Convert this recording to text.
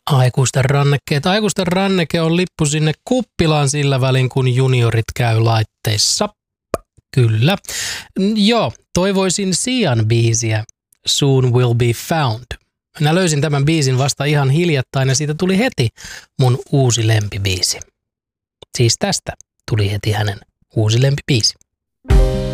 Aikuisten rannekkeet. Aikuisten ranneke on lippu sinne kuppilaan sillä välin, kun juniorit käy laitteissa. Kyllä. Joo, toivoisin Sian biisiä Soon Will Be Found. Minä löysin tämän biisin vasta ihan hiljattain ja siitä tuli heti mun uusi lempibiisi. Siis tästä tuli heti hänen uusi lempibiisi.